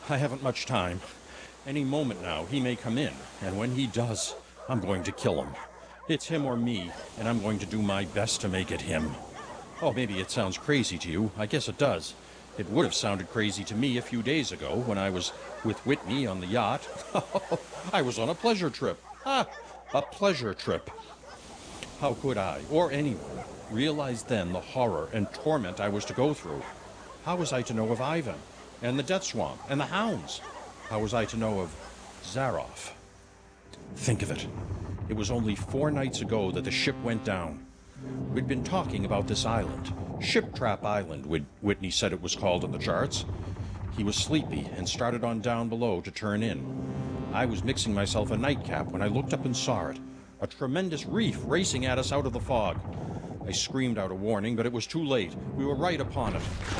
I haven't much time. Any moment now, he may come in, and when he does, I'm going to kill him. It's him or me, and I'm going to do my best to make it him. Oh, maybe it sounds crazy to you. I guess it does. It would have sounded crazy to me a few days ago when I was with Whitney on the yacht. I was on a pleasure trip. A pleasure trip. How could I, or anyone, realize then the horror and torment I was to go through? How was I to know of Ivan, and the Death Swamp, and the hounds? How was I to know of Zaroff? Think of it. It was only 4 nights ago that the ship went down. We'd been talking about this island. Ship Trap Island, Whitney said it was called on the charts. He was sleepy and started on down below to turn in. I was mixing myself a nightcap when I looked up and saw it. A tremendous reef racing at us out of the fog. I screamed out a warning, but it was too late. We were right upon it.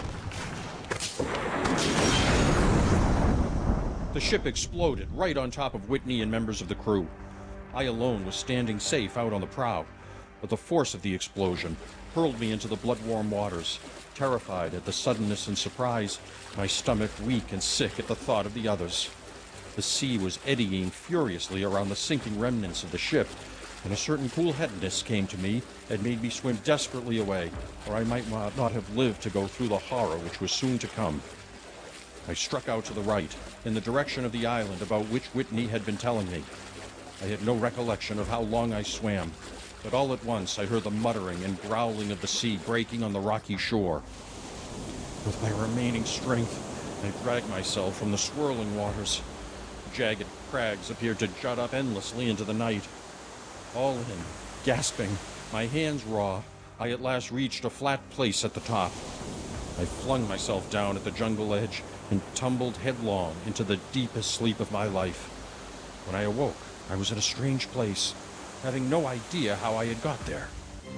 The ship exploded right on top of Whitney and members of the crew. I alone was standing safe out on the prow, but the force of the explosion hurled me into the blood-warm waters. Terrified at the suddenness and surprise, my stomach weak and sick at the thought of the others. The sea was eddying furiously around the sinking remnants of the ship, and a certain cool-headedness came to me and made me swim desperately away, or I might not have lived to go through the horror which was soon to come. I struck out to the right, in the direction of the island about which Whitney had been telling me. I had no recollection of how long I swam, but all at once I heard the muttering and growling of the sea breaking on the rocky shore. With my remaining strength, I dragged myself from the swirling waters. Jagged crags appeared to jut up endlessly into the night. All in, gasping, my hands raw, I at last reached a flat place at the top. I flung myself down at the jungle edge and tumbled headlong into the deepest sleep of my life. When I awoke, I was in a strange place, having no idea how I had got there.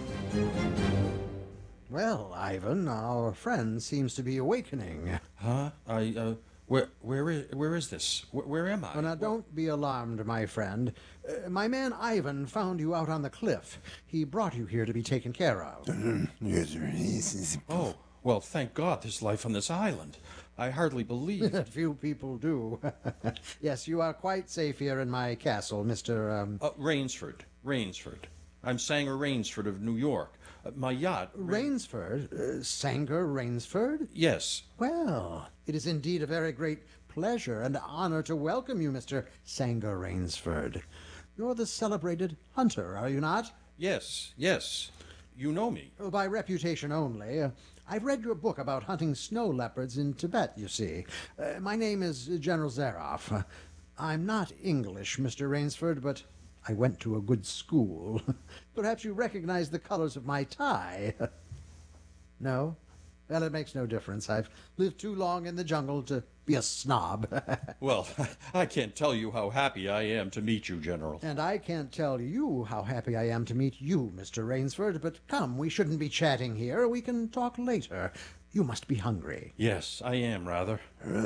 Well, Ivan, our friend seems to be awakening. Huh? Where is this? Where am I? Oh, now, don't be alarmed, my friend. My man Ivan found you out on the cliff. He brought you here to be taken care of. Oh, well, thank God there's life on this island. I hardly believe. Few people do. Yes, you are quite safe here in my castle, Mr. Rainsford. I'm Sanger Rainsford of New York. My yacht... Rainsford? Sanger Rainsford? Yes. Well, it is indeed a very great pleasure and honor to welcome you, Mr. Sanger Rainsford. You're the celebrated hunter, are you not? Yes. You know me. By reputation only. I've read your book about hunting snow leopards in Tibet, you see. My name is General Zaroff. I'm not English, Mr. Rainsford, but I went to a good school. Perhaps you recognize the colors of my tie. No? Well, it makes no difference. I've lived too long in the jungle to be a snob. Well, I can't tell you how happy I am to meet you, General. And I can't tell you how happy I am to meet you, Mr. Rainsford, but come, we shouldn't be chatting here. We can talk later. You must be hungry. Yes, I am, rather.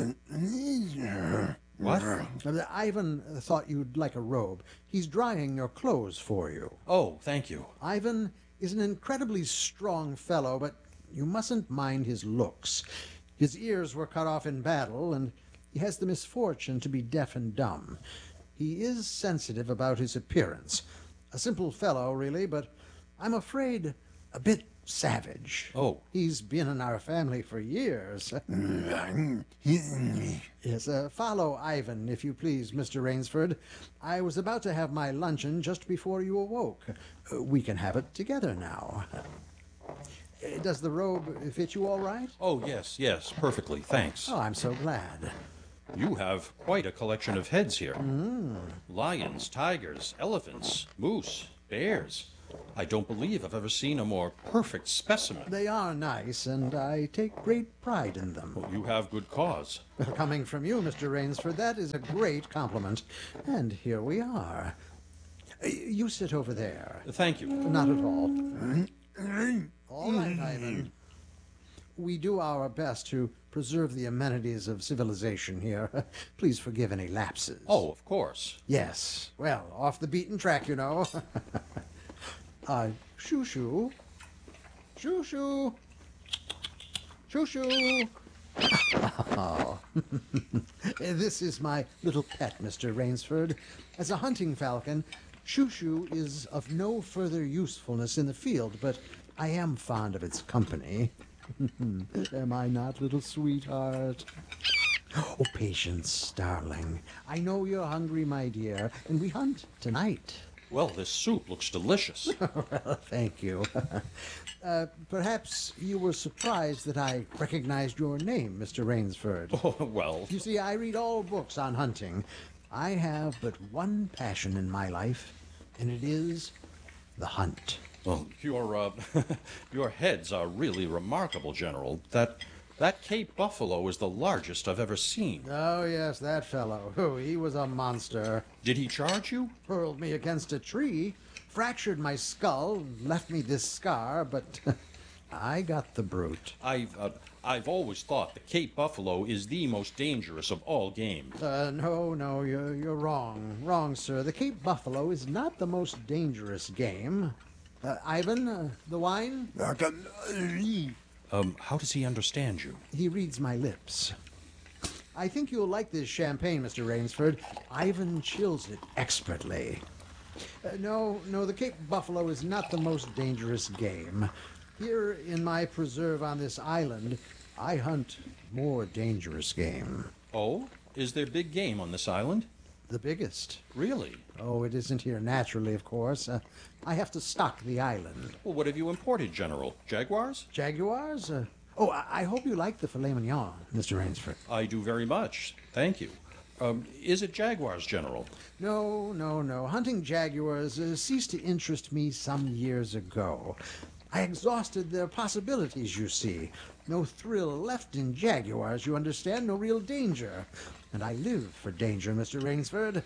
What? Ivan thought you'd like a robe. He's drying your clothes for you. Oh, thank you. Ivan is an incredibly strong fellow, but you mustn't mind his looks. His ears were cut off in battle, and he has the misfortune to be deaf and dumb. He is sensitive about his appearance. A simple fellow, really, but I'm afraid a bit savage. Oh. He's been in our family for years. Yes, follow Ivan, if you please, Mr. Rainsford. I was about to have my luncheon just before you awoke. We can have it together now. Does the robe fit you all right? Oh, yes, perfectly, thanks. Oh, I'm so glad. You have quite a collection of heads here. Lions, tigers, elephants, moose, bears. I don't believe I've ever seen a more perfect specimen. They are nice, and I take great pride in them. Well, you have good cause. Well, coming from you, Mr. Rainsford, that is a great compliment. And here we are. You sit over there. Thank you. Not at all. All right, Ivan. We do our best to preserve the amenities of civilization here. Please forgive any lapses. Oh, of course. Yes. Well, off the beaten track, you know. Shoo-shoo. Shoo-shoo. Shoo-shoo. Oh. This is my little pet, Mr. Rainsford. As a hunting falcon, Shoo-Shoo is of no further usefulness in the field, but I am fond of its company. Am I not, little sweetheart? Oh, patience, darling. I know you're hungry, my dear, and we hunt tonight. Well, this soup looks delicious. Well, thank you. Perhaps you were surprised that I recognized your name, Mr. Rainsford. Oh, well, You see, I read all books on hunting. I have but one passion in my life, and it is the hunt. well, your your heads are really remarkable, General. That Cape buffalo is the largest I've ever seen. Oh, yes, that fellow. Oh, he was a monster. Did he charge you? Hurled me against a tree, fractured my skull, left me this scar, but I got the brute. I've always thought the Cape buffalo is the most dangerous of all game. No, you're wrong. Wrong, sir. The Cape buffalo is not the most dangerous game. Ivan, the wine? How does he understand you? He reads my lips. I think you'll like this champagne, Mr. Rainsford. Ivan chills it expertly. No, the Cape buffalo is not the most dangerous game. Here in my preserve on this island, I hunt more dangerous game. Oh? Is there big game on this island? The biggest. Really? Oh, it isn't here naturally, of course. I have to stock the island. Well, what have you imported, General? Jaguars? Jaguars? I hope you like the filet mignon, Mr. Rainsford. I do very much. Thank you. Is it jaguars, General? No. Hunting jaguars ceased to interest me some years ago. I exhausted their possibilities, you see. No thrill left in jaguars, you understand? No real danger. And I live for danger, Mr. Rainsford.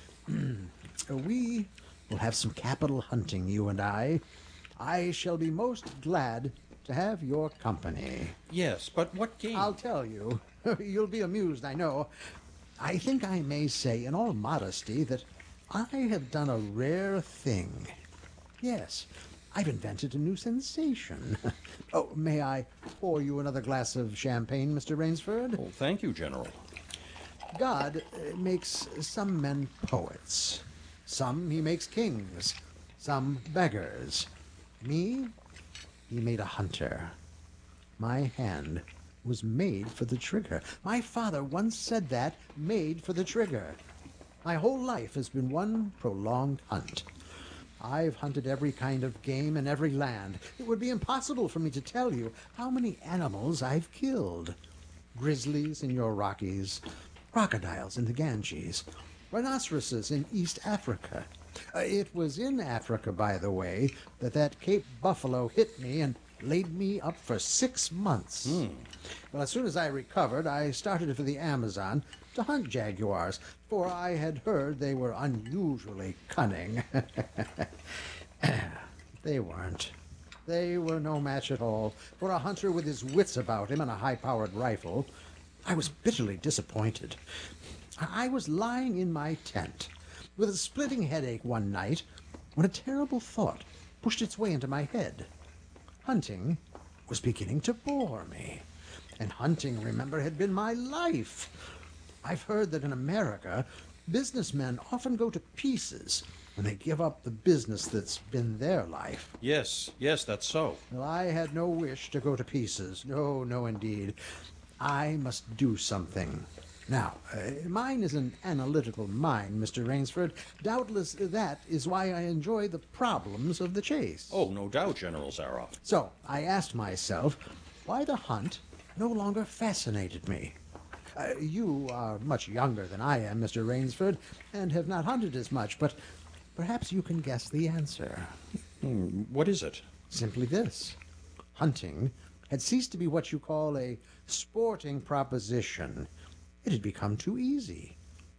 We will have some capital hunting, you and I. I shall be most glad to have your company. Yes, but what game? I'll tell you. You'll be amused, I know. I think I may say, in all modesty, that I have done a rare thing. Yes, I've invented a new sensation. Oh, may I pour you another glass of champagne, Mr. Rainsford? Oh, thank you, General. God makes some men poets. Some he makes kings. Some beggars. Me, he made a hunter. My hand was made for the trigger. My father once said that, made for the trigger. My whole life has been one prolonged hunt. I've hunted every kind of game in every land. It would be impossible for me to tell you how many animals I've killed. Grizzlies in your Rockies, crocodiles in the Ganges, rhinoceroses in East Africa. It was in Africa, by the way, that Cape buffalo hit me and laid me up for 6 months. Well, as soon as I recovered, I started for the Amazon to hunt jaguars, for I had heard they were unusually cunning. They weren't. They were no match at all for a hunter with his wits about him and a high-powered rifle. I was bitterly disappointed. I was lying in my tent with a splitting headache one night when a terrible thought pushed its way into my head. Hunting was beginning to bore me. And hunting, remember, had been my life. I've heard that in America, businessmen often go to pieces when they give up the business that's been their life. Yes, that's so. Well, I had no wish to go to pieces. No, indeed. I must do something. Now, mine is an analytical mind, Mr. Rainsford. Doubtless that is why I enjoy the problems of the chase. Oh, no doubt, General Zaroff. So I asked myself why the hunt no longer fascinated me. You are much younger than I am, Mr. Rainsford, and have not hunted as much, but perhaps you can guess the answer. What is it? Simply this. Hunting had ceased to be what you call a sporting proposition. It had become too easy.